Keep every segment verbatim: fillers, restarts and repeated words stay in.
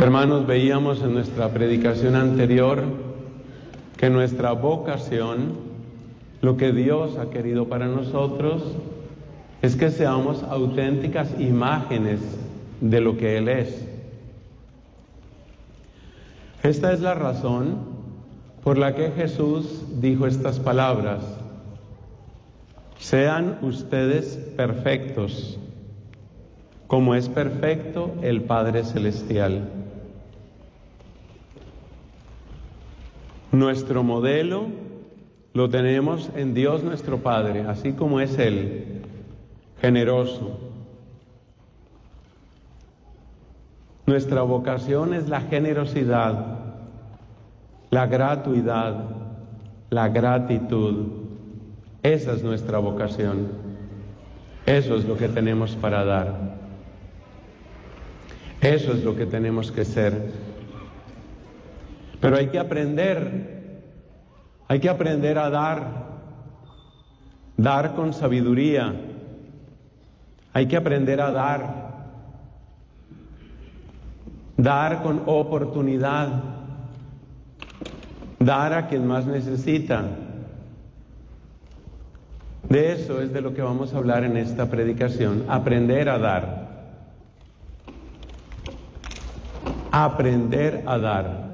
Hermanos, veíamos en nuestra predicación anterior que nuestra vocación, lo que Dios ha querido para nosotros, es que seamos auténticas imágenes de lo que Él es. Esta es la razón por la que Jesús dijo estas palabras: sean ustedes perfectos, como es perfecto el Padre Celestial. Nuestro modelo lo tenemos en Dios nuestro Padre, así como es Él, generoso. Nuestra vocación es la generosidad, la gratuidad, la gratitud. Esa es nuestra vocación. Eso es lo que tenemos para dar. Eso es lo que tenemos que ser. Pero hay que aprender, hay que aprender a dar, dar con sabiduría, hay que aprender a dar, dar con oportunidad, dar a quien más necesita. De eso es de lo que vamos a hablar en esta predicación, aprender a dar, aprender a dar.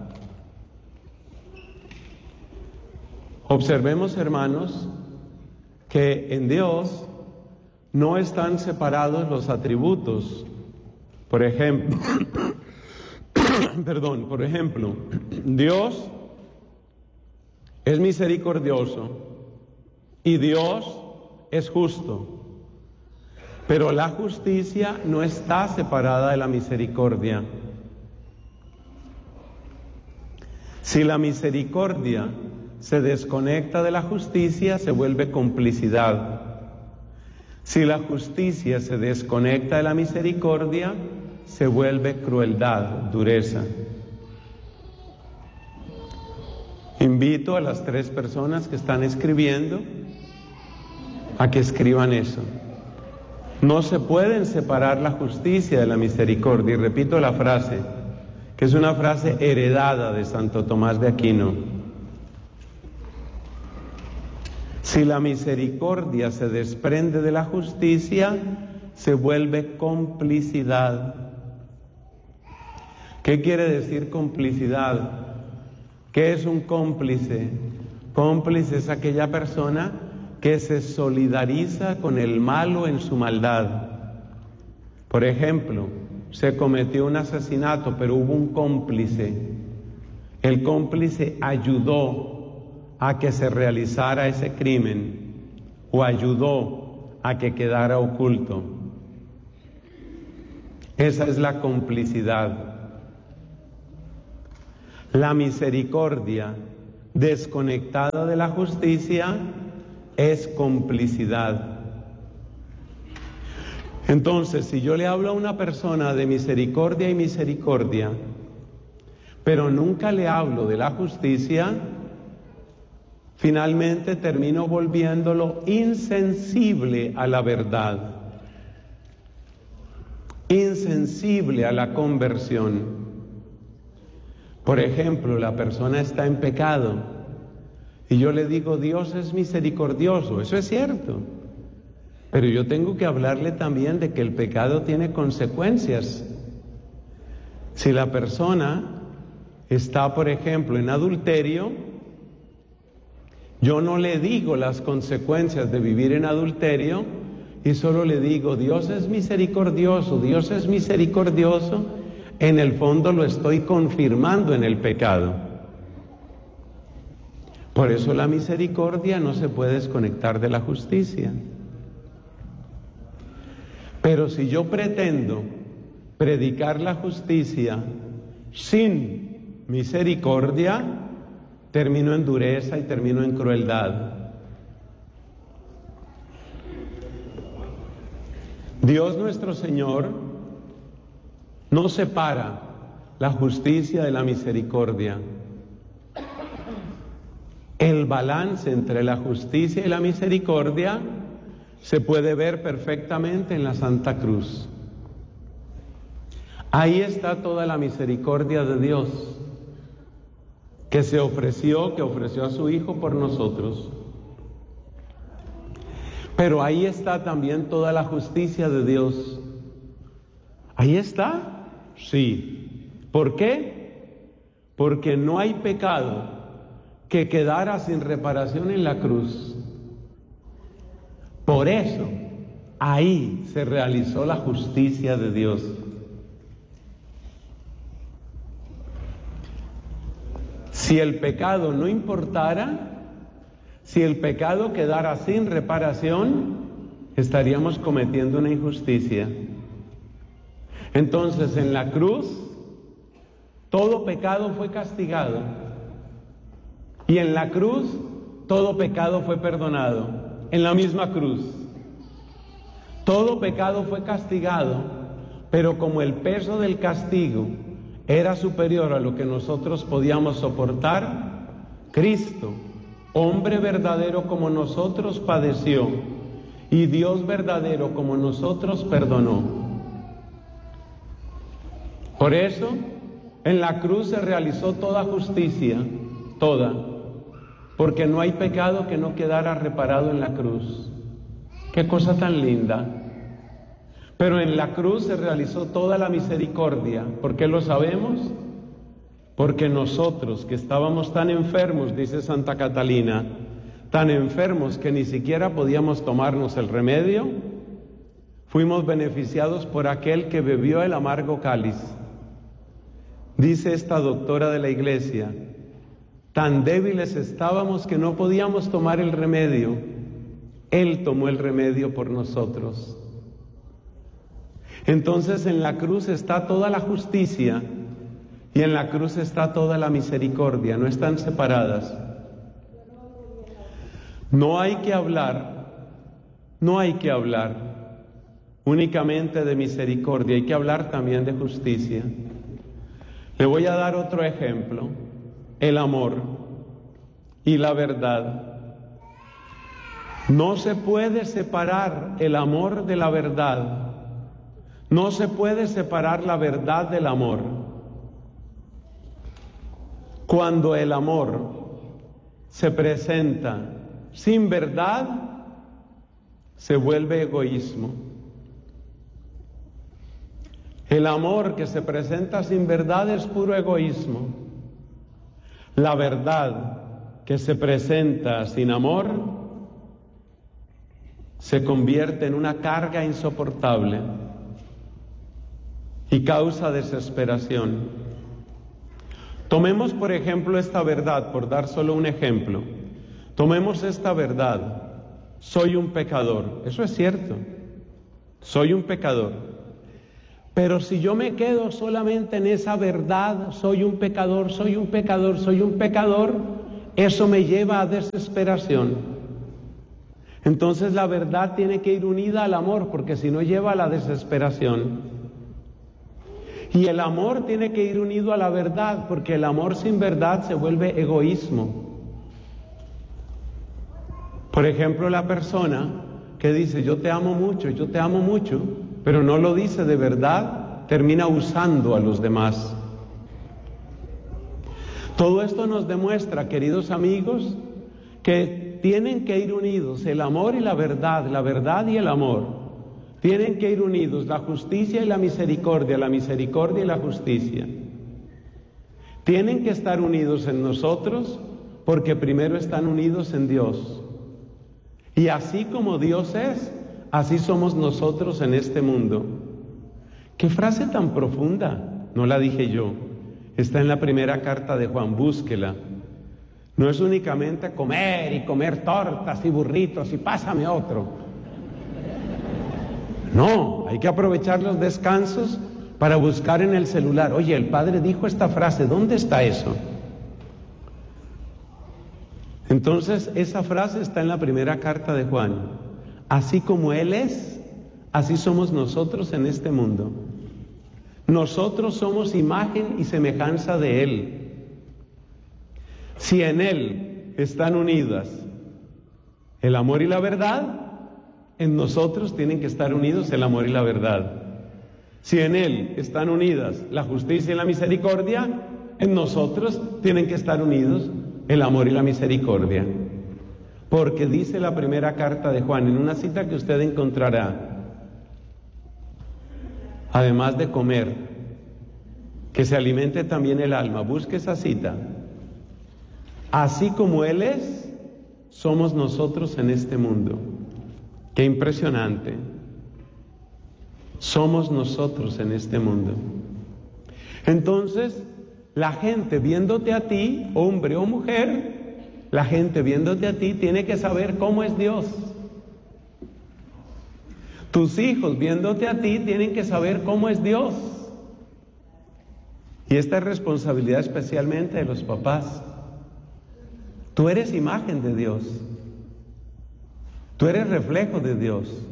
Observemos, hermanos, que en Dios no están separados los atributos. Por ejemplo, perdón, por ejemplo, Dios es misericordioso y Dios es justo. Pero la justicia no está separada de la misericordia. Si la misericordia se desconecta de la justicia, se vuelve complicidad. Si la justicia se desconecta de la misericordia, se vuelve crueldad, dureza. Invito a las tres personas que están escribiendo a que escriban eso. No se pueden separar la justicia de la misericordia. Y repito la frase, que es una frase heredada de Santo Tomás de Aquino. Si la misericordia se desprende de la justicia, se vuelve complicidad. ¿Qué quiere decir complicidad? ¿Qué es un cómplice? Cómplice es aquella persona que se solidariza con el malo en su maldad. Por ejemplo, se cometió un asesinato, pero hubo un cómplice. El cómplice ayudó a que se realizara ese crimen o ayudó a que quedara oculto. Esa es la complicidad. La misericordia desconectada de la justicia es complicidad. Entonces, si yo le hablo a una persona de misericordia y misericordia, pero nunca le hablo de la justicia, finalmente termino volviéndolo insensible a la verdad, insensible a la conversión. Por ejemplo, la persona está en pecado y yo le digo, Dios es misericordioso, eso es cierto, pero yo tengo que hablarle también de que el pecado tiene consecuencias. Si la persona está, por ejemplo, en adulterio, yo no le digo las consecuencias de vivir en adulterio y solo le digo, Dios es misericordioso, Dios es misericordioso. En el fondo lo estoy confirmando en el pecado. Por eso la misericordia no se puede desconectar de la justicia. Pero si yo pretendo predicar la justicia sin misericordia, termino en dureza y termino en crueldad. Dios nuestro Señor no separa la justicia de la misericordia. El balance entre la justicia y la misericordia se puede ver perfectamente en la Santa Cruz. Ahí está toda la misericordia de Dios, que se ofreció, que ofreció a su Hijo por nosotros. Pero ahí está también toda la justicia de Dios. ¿Ahí está? Sí. ¿Por qué? Porque no hay pecado que quedara sin reparación en la cruz. Por eso, ahí se realizó la justicia de Dios. Si el pecado no importara, si el pecado quedara sin reparación, estaríamos cometiendo una injusticia. Entonces, en la cruz, todo pecado fue castigado. Y en la cruz, todo pecado fue perdonado. En la misma cruz. Todo pecado fue castigado, pero como el peso del castigo era superior a lo que nosotros podíamos soportar, Cristo, hombre verdadero como nosotros, padeció, y Dios verdadero como nosotros, perdonó. Por eso, en la cruz se realizó toda justicia, toda, porque no hay pecado que no quedara reparado en la cruz. ¡Qué cosa tan linda! Pero en la cruz se realizó toda la misericordia. ¿Por qué lo sabemos? Porque nosotros que estábamos tan enfermos, dice Santa Catalina, tan enfermos que ni siquiera podíamos tomarnos el remedio, fuimos beneficiados por aquel que bebió el amargo cáliz. Dice esta doctora de la Iglesia, tan débiles estábamos que no podíamos tomar el remedio. Él tomó el remedio por nosotros. Entonces en la cruz está toda la justicia y en la cruz está toda la misericordia, no están separadas. No hay que hablar, no hay que hablar únicamente de misericordia, hay que hablar también de justicia. Le voy a dar otro ejemplo, el amor y la verdad. No se puede separar el amor de la verdad. No se puede separar la verdad del amor. Cuando el amor se presenta sin verdad, se vuelve egoísmo. El amor que se presenta sin verdad es puro egoísmo. La verdad que se presenta sin amor se convierte en una carga insoportable y causa desesperación. Tomemos, por ejemplo, esta verdad, por dar solo un ejemplo. Tomemos esta verdad. Soy un pecador. Eso es cierto. Soy un pecador. Pero si yo me quedo solamente en esa verdad, soy un pecador, soy un pecador, soy un pecador, eso me lleva a desesperación. Entonces la verdad tiene que ir unida al amor, porque si no lleva a la desesperación. Y el amor tiene que ir unido a la verdad, porque el amor sin verdad se vuelve egoísmo. Por ejemplo, la persona que dice, yo te amo mucho, yo te amo mucho, pero no lo dice de verdad, termina usando a los demás. Todo esto nos demuestra, queridos amigos, que tienen que ir unidos el amor y la verdad, la verdad y el amor. Tienen que ir unidos la justicia y la misericordia, la misericordia y la justicia. Tienen que estar unidos en nosotros porque primero están unidos en Dios. Y así como Dios es, así somos nosotros en este mundo. ¡Qué frase tan profunda! No la dije yo. Está en la primera carta de Juan, búsquela. No es únicamente comer y comer tortas y burritos y pásame otro. No, hay que aprovechar los descansos para buscar en el celular. Oye, el Padre dijo esta frase, ¿dónde está eso? Entonces, esa frase está en la primera carta de Juan. Así como Él es, así somos nosotros en este mundo. Nosotros somos imagen y semejanza de Él. Si en Él están unidas el amor y la verdad, en nosotros tienen que estar unidos el amor y la verdad. Si en Él están unidas la justicia y la misericordia, en nosotros tienen que estar unidos el amor y la misericordia. Porque dice la primera carta de Juan, en una cita que usted encontrará, además de comer, que se alimente también el alma. Busque esa cita. Así como Él es, somos nosotros en este mundo. Qué impresionante. Somos nosotros en este mundo. Entonces, la gente viéndote a ti, hombre o mujer, la gente viéndote a ti tiene que saber cómo es Dios. Tus hijos viéndote a ti tienen que saber cómo es Dios. Y esta es responsabilidad especialmente de los papás. Tú eres imagen de Dios. Tú eres reflejo de Dios.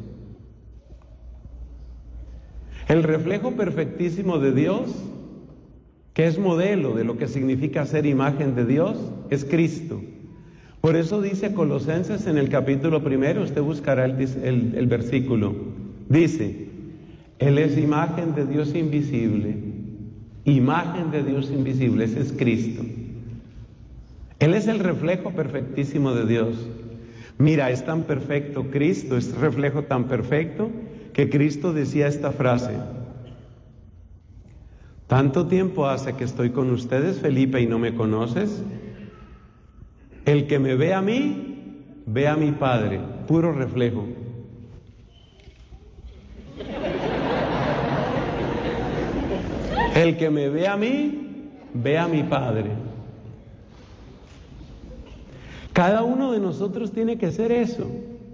El reflejo perfectísimo de Dios, que es modelo de lo que significa ser imagen de Dios, es Cristo. Por eso dice Colosenses en el capítulo primero, usted buscará el, el, el versículo, dice, Él es imagen de Dios invisible, imagen de Dios invisible, ese es Cristo. Él es el reflejo perfectísimo de Dios. Mira, es tan perfecto Cristo, es reflejo tan perfecto, que Cristo decía esta frase: tanto tiempo hace que estoy con ustedes, Felipe, y no me conoces. El que me ve a mí, ve a mi Padre, puro reflejo. El que me ve a mí, ve a mi Padre. Cada uno de nosotros tiene que ser eso.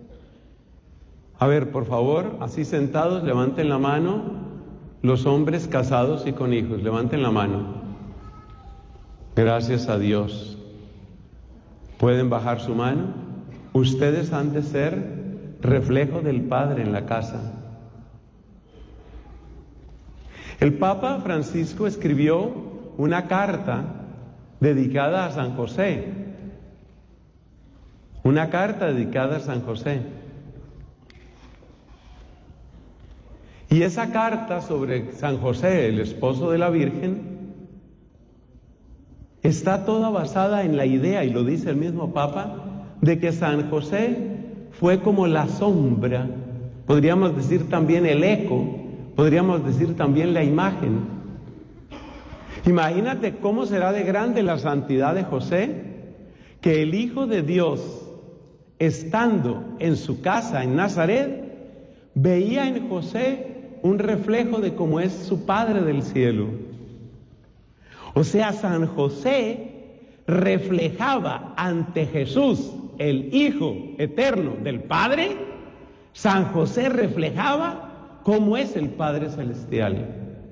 A ver, por favor, así sentados, levanten la mano los hombres casados y con hijos, levanten la mano. Gracias a Dios. ¿Pueden bajar su mano? Ustedes han de ser reflejo del Padre en la casa. El Papa Francisco escribió una carta dedicada a San José. Una carta dedicada a San José. Y esa carta sobre San José, el esposo de la Virgen, está toda basada en la idea, y lo dice el mismo Papa, de que San José fue como la sombra, podríamos decir también el eco, podríamos decir también la imagen. Imagínate cómo será de grande la santidad de José, que el Hijo de Dios, estando en su casa en Nazaret, veía en José un reflejo de cómo es su Padre del cielo. O sea, San José reflejaba ante Jesús, el Hijo eterno del Padre. San José reflejaba cómo es el Padre celestial.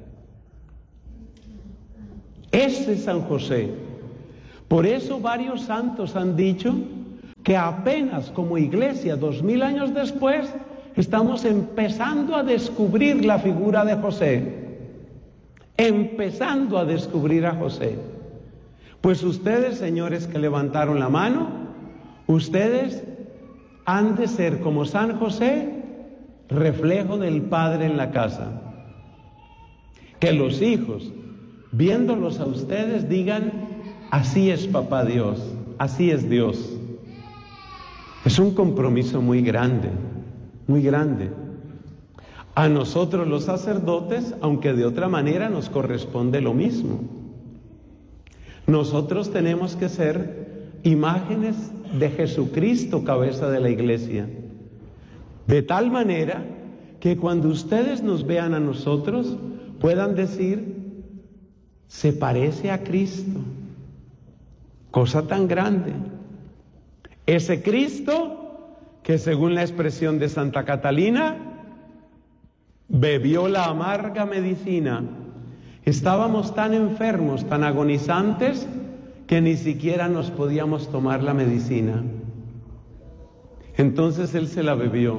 Ese es San José. Por eso varios santos han dicho que apenas como iglesia, dos mil años después, estamos empezando a descubrir la figura de José. Empezando a descubrir a José. Pues ustedes, señores que levantaron la mano, ustedes han de ser como San José, reflejo del Padre en la casa. Que los hijos, viéndolos a ustedes, digan: así es Papá Dios, así es Dios. Es un compromiso muy grande, muy grande. A nosotros los sacerdotes, aunque de otra manera nos corresponde lo mismo. Nosotros tenemos que ser imágenes de Jesucristo, cabeza de la iglesia. De tal manera que cuando ustedes nos vean a nosotros, puedan decir: se parece a Cristo. Cosa tan grande. Ese Cristo que, según la expresión de Santa Catalina, bebió la amarga medicina. Estábamos tan enfermos, tan agonizantes, que ni siquiera nos podíamos tomar la medicina. Entonces Él se la bebió.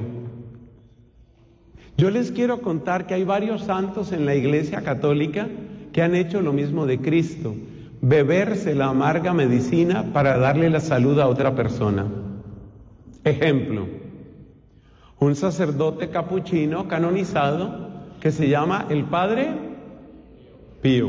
Yo les quiero contar que hay varios santos en la Iglesia Católica que han hecho lo mismo de Cristo: beberse la amarga medicina para darle la salud a otra persona. Ejemplo: un sacerdote capuchino canonizado que se llama el Padre Pío.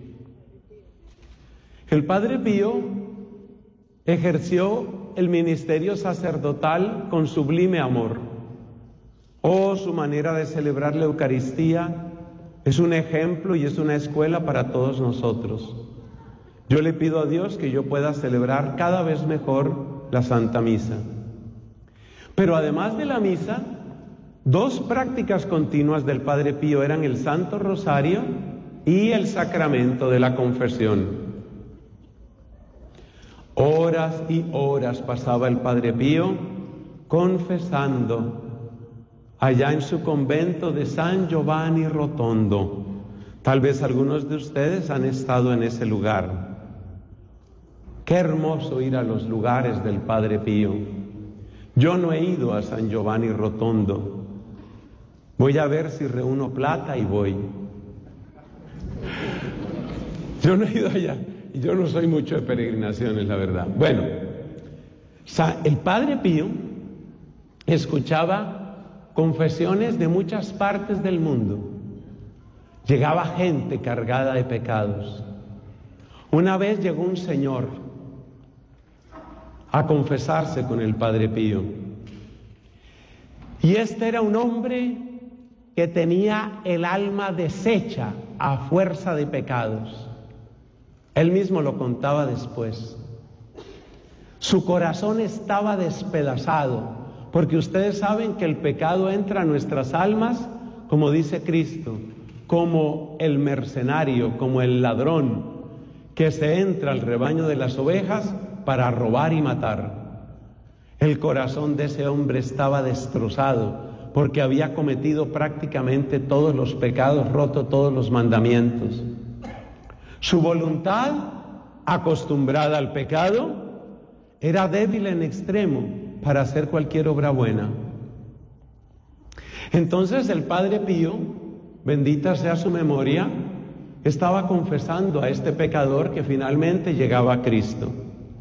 El Padre Pío ejerció el ministerio sacerdotal con sublime amor. Oh, su manera de celebrar la Eucaristía es un ejemplo y es una escuela para todos nosotros. Yo le pido a Dios que yo pueda celebrar cada vez mejor la Santa Misa. Pero además de la misa, dos prácticas continuas del Padre Pío eran el Santo Rosario y el sacramento de la confesión. Horas y horas pasaba el Padre Pío confesando allá en su convento de San Giovanni Rotondo. Tal vez algunos de ustedes han estado en ese lugar. Qué hermoso ir a los lugares del Padre Pío. Yo no he ido a San Giovanni Rotondo. Voy a ver si reúno plata y voy. Yo no he ido allá. Y yo no soy mucho de peregrinaciones, la verdad. Bueno, el Padre Pío escuchaba confesiones de muchas partes del mundo. Llegaba gente cargada de pecados. Una vez llegó un señor a confesarse con el Padre Pío. Y este era un hombre que tenía el alma deshecha a fuerza de pecados. Él mismo lo contaba después. Su corazón estaba despedazado, porque ustedes saben que el pecado entra a nuestras almas, como dice Cristo, como el mercenario, como el ladrón, que se entra al rebaño de las ovejas para robar y matar. El corazón de ese hombre estaba destrozado, porque había cometido prácticamente todos los pecados, roto todos los mandamientos. Su voluntad, acostumbrada al pecado, era débil en extremo para hacer cualquier obra buena. Entonces el Padre Pío, bendita sea su memoria, estaba confesando a este pecador que finalmente llegaba a Cristo.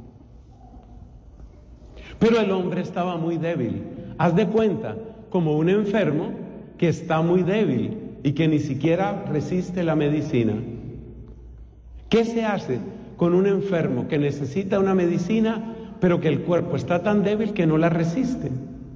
Pero el hombre estaba muy débil. Haz de cuenta, como un enfermo que está muy débil y que ni siquiera resiste la medicina. ¿Qué se hace con un enfermo que necesita una medicina, pero que el cuerpo está tan débil que no la resiste?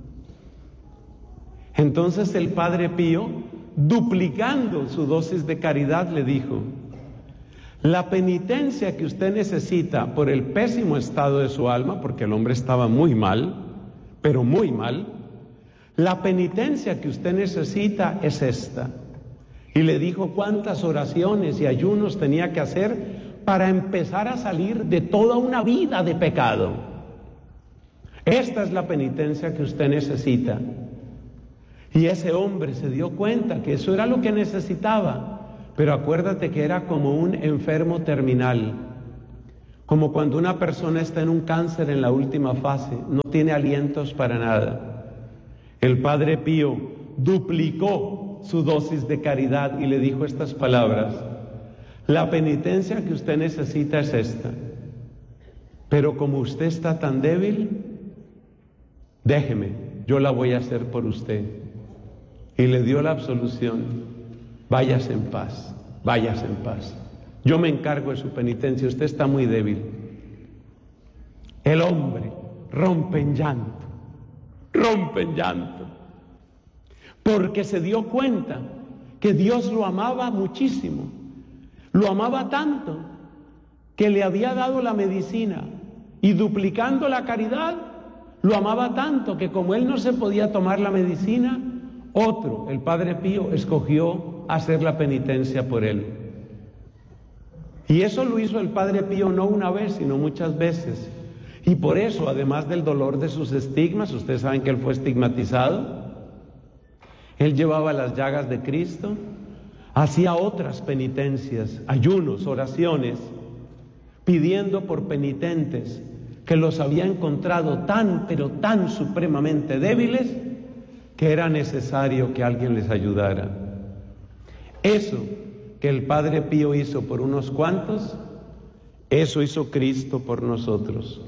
Entonces el Padre Pío, duplicando su dosis de caridad, le dijo: la penitencia que usted necesita por el pésimo estado de su alma, porque el hombre estaba muy mal, pero muy mal, la penitencia que usted necesita es esta. Y le dijo cuántas oraciones y ayunos tenía que hacer para empezar a salir de toda una vida de pecado. Esta es la penitencia que usted necesita. Y ese hombre se dio cuenta que eso era lo que necesitaba, pero acuérdate que era como un enfermo terminal, como cuando una persona está en un cáncer en la última fase, no tiene alientos para nada. El Padre Pío duplicó su dosis de caridad y le dijo estas palabras: la penitencia que usted necesita es esta, pero como usted está tan débil, déjeme, yo la voy a hacer por usted. Y le dio la absolución: váyase en paz, váyase en paz, yo me encargo de su penitencia, usted está muy débil. El hombre rompe en llanto, rompe en llanto, porque se dio cuenta que Dios lo amaba muchísimo, lo amaba tanto que le había dado la medicina, y duplicando la caridad, lo amaba tanto que como él no se podía tomar la medicina, otro, el Padre Pío, escogió hacer la penitencia por él. Y eso lo hizo el Padre Pío no una vez, sino muchas veces. Y por eso, además del dolor de sus estigmas, ustedes saben que él fue estigmatizado, él llevaba las llagas de Cristo, hacía otras penitencias, ayunos, oraciones, pidiendo por penitentes que los había encontrado tan, pero tan supremamente débiles que era necesario que alguien les ayudara. Eso que el Padre Pío hizo por unos cuantos, eso hizo Cristo por nosotros.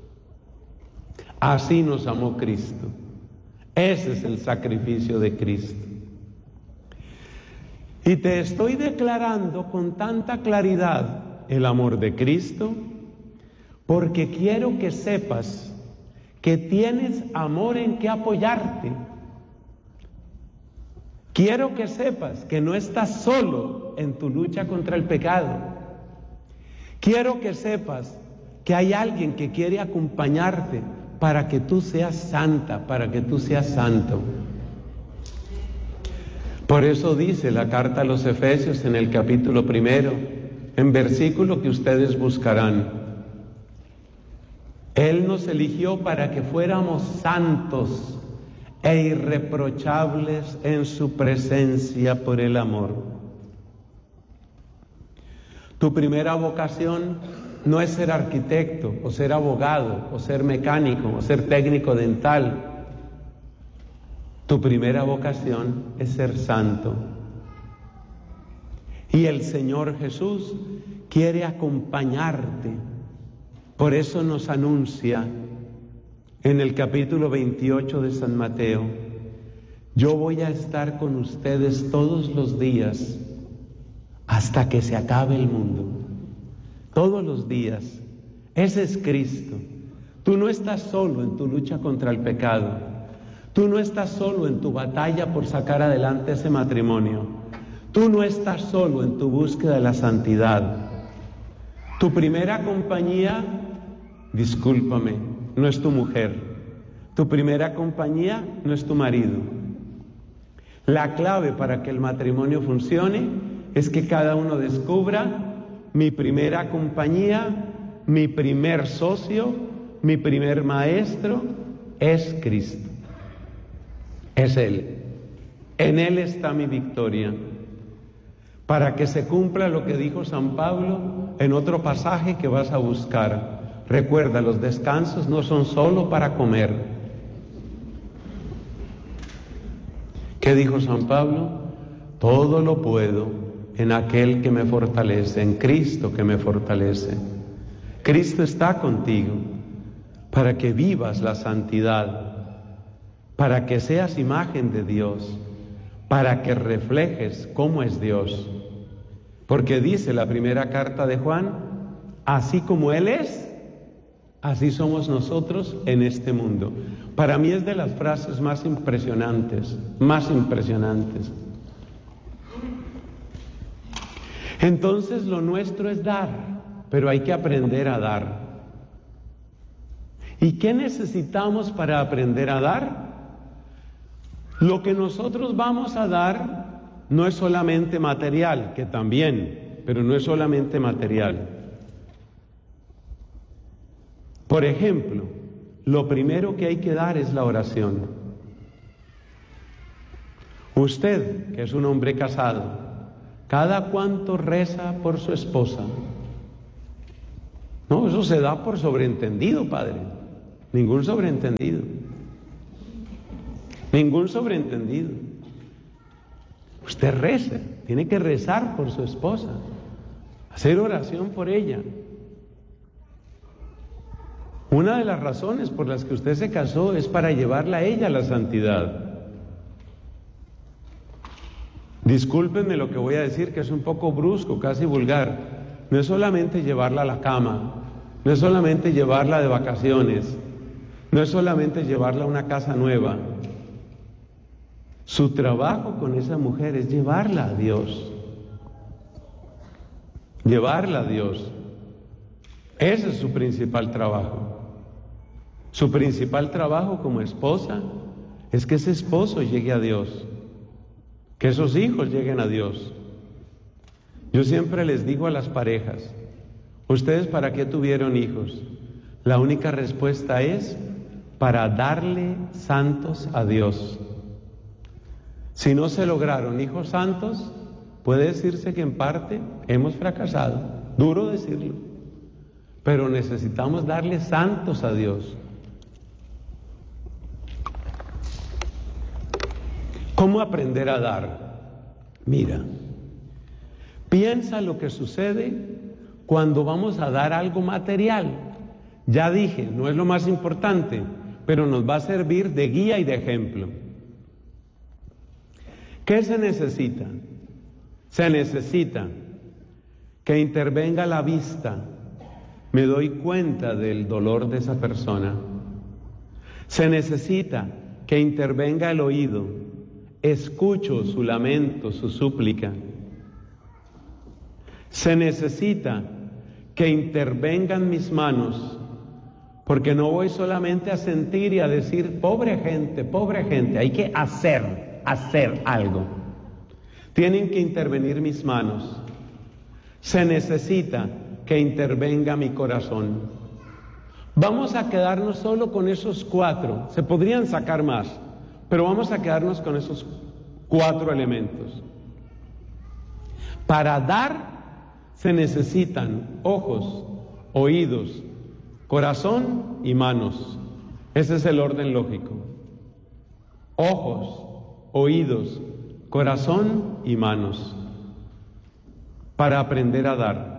Así nos amó Cristo. Ese es el sacrificio de Cristo. Y te estoy declarando con tanta claridad el amor de Cristo, porque quiero que sepas que tienes amor en que apoyarte. Quiero que sepas que no estás solo en tu lucha contra el pecado. Quiero que sepas que hay alguien que quiere acompañarte para que tú seas santa, para que tú seas santo. Por eso dice la carta a los Efesios en el capítulo primero, en versículo que ustedes buscarán: Él nos eligió para que fuéramos santos e irreprochables en su presencia por el amor. Tu primera vocación no es ser arquitecto, o ser abogado, o ser mecánico, o ser técnico dental. Tu primera vocación es ser santo. Y el Señor Jesús quiere acompañarte. Por eso nos anuncia en el capítulo veintiocho de San Mateo: yo voy a estar con ustedes todos los días hasta que se acabe el mundo. Todos los días. Ese es Cristo. Tú no estás solo en tu lucha contra el pecado. Tú no estás solo en tu batalla por sacar adelante ese matrimonio. Tú no estás solo en tu búsqueda de la santidad. Tu primera compañía, discúlpame, no es tu mujer. Tu primera compañía no es tu marido. La clave para que el matrimonio funcione es que cada uno descubra: mi primera compañía, mi primer socio, mi primer maestro es Cristo. Es Él. En Él está mi victoria. Para que se cumpla lo que dijo San Pablo en otro pasaje que vas a buscar. Recuerda, los descansos no son solo para comer. ¿Qué dijo San Pablo? Todo lo puedo en aquel que me fortalece, en Cristo que me fortalece. Cristo está contigo para que vivas la santidad, para que seas imagen de Dios, para que reflejes cómo es Dios. Porque dice la primera carta de Juan: así como Él es, así somos nosotros en este mundo. Para mí es de las frases más impresionantes, más impresionantes. Entonces lo nuestro es dar, pero hay que aprender a dar. ¿Y qué necesitamos para aprender a dar? Lo que nosotros vamos a dar no es solamente material, que también, pero no es solamente material. Por ejemplo, lo primero que hay que dar es la oración. Usted, que es un hombre casado, ¿cada cuánto reza por su esposa? No, eso se da por sobreentendido, padre. Ningún sobreentendido. Ningún sobreentendido. Usted reza, tiene que rezar por su esposa, hacer oración por ella. Una de las razones por las que usted se casó es para llevarla a ella a la santidad. Discúlpenme lo que voy a decir, que es un poco brusco, casi vulgar. No es solamente llevarla a la cama, no es solamente llevarla de vacaciones, no es solamente llevarla a una casa nueva. Su trabajo con esa mujer es llevarla a Dios. Llevarla a Dios. Ese es su principal trabajo. Su principal trabajo como esposa es que ese esposo llegue a Dios, que esos hijos lleguen a Dios. Yo siempre les digo a las parejas: ¿ustedes para qué tuvieron hijos? La única respuesta es: para darle santos a Dios. Si no se lograron hijos santos, puede decirse que en parte hemos fracasado, duro decirlo, pero necesitamos darle santos a Dios. ¿Cómo aprender a dar? Mira, piensa lo que sucede cuando vamos a dar algo material. Ya dije, no es lo más importante, pero nos va a servir de guía y de ejemplo. ¿Qué se necesita? Se necesita que intervenga la vista. Me doy cuenta del dolor de esa persona. Se necesita que intervenga el oído. Escucho su lamento, su súplica. Se necesita que intervengan mis manos, porque no voy solamente a sentir y a decir, pobre gente, pobre gente, hay que hacer, hacer algo. Tienen que intervenir mis manos. Se necesita que intervenga mi corazón. Vamos a quedarnos solo con esos cuatro. Se podrían sacar más, pero vamos a quedarnos con esos cuatro elementos. Para dar se necesitan ojos, oídos, corazón y manos. Ese es el orden lógico. Ojos, oídos, corazón y manos. Para aprender a dar.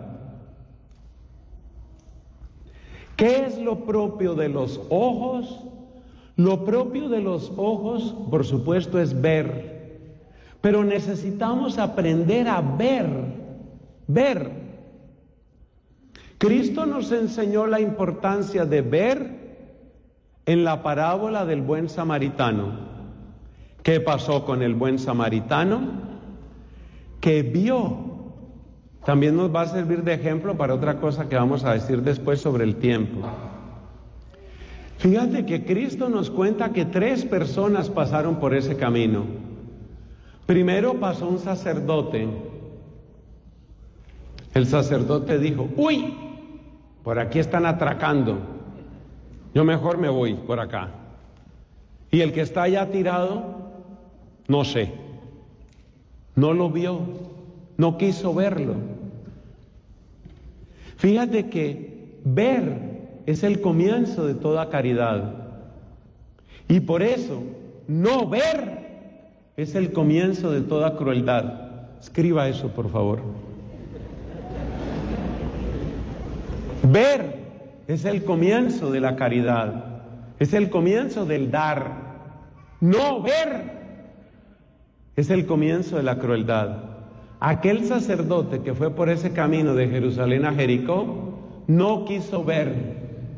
¿Qué es lo propio de los ojos? Lo propio de los ojos, por supuesto, es ver. Pero necesitamos aprender a ver. Ver. Cristo nos enseñó la importancia de ver en la parábola del buen samaritano. ¿Qué pasó con el buen samaritano? Que vio. También nos va a servir de ejemplo para otra cosa que vamos a decir después sobre el tiempo. Fíjate que Cristo nos cuenta que tres personas pasaron por ese camino. Primero pasó un sacerdote. El sacerdote dijo, ¡uy! Por aquí están atracando. Yo mejor me voy por acá. Y el que está allá tirado, no sé. No lo vio. No quiso verlo. Fíjate que ver es el comienzo de toda caridad. Y por eso, no ver es el comienzo de toda crueldad. Escriba eso, por favor. Ver es el comienzo de la caridad. Es el comienzo del dar. No ver es el comienzo de la crueldad. Aquel sacerdote que fue por ese camino de Jerusalén a Jericó no quiso ver.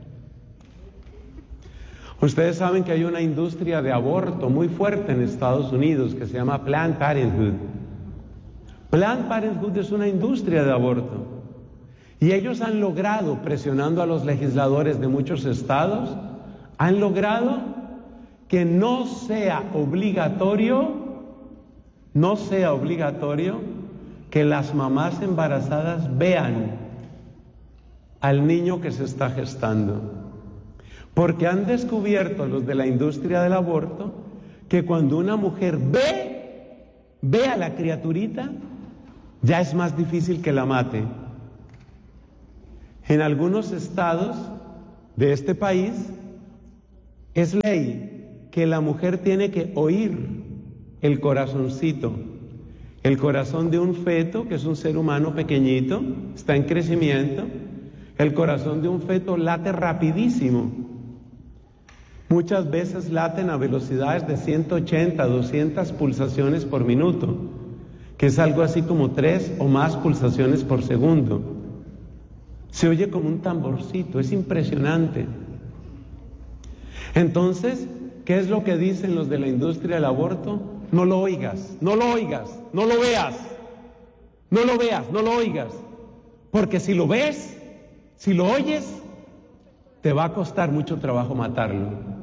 Ustedes saben que hay una industria de aborto muy fuerte en Estados Unidos que se llama Planned Parenthood. Planned Parenthood es una industria de aborto. Y ellos han logrado, presionando a los legisladores de muchos estados, han logrado que no sea obligatorio, no sea obligatorio que las mamás embarazadas vean al niño que se está gestando. Porque han descubierto los de la industria del aborto que cuando una mujer ve, ve a la criaturita, ya es más difícil que la mate. En algunos estados de este país es ley que la mujer tiene que oír el corazoncito, el corazón de un feto, que es un ser humano pequeñito, está en crecimiento. El corazón de un feto late rapidísimo. Muchas veces laten a velocidades de ciento ochenta, doscientas pulsaciones por minuto, que es algo así como tres o más pulsaciones por segundo. Se oye como un tamborcito, es impresionante. Entonces, ¿qué es lo que dicen los de la industria del aborto? No lo oigas, no lo oigas, no lo veas, no lo veas, no lo oigas, porque si lo ves, si lo oyes, te va a costar mucho trabajo matarlo.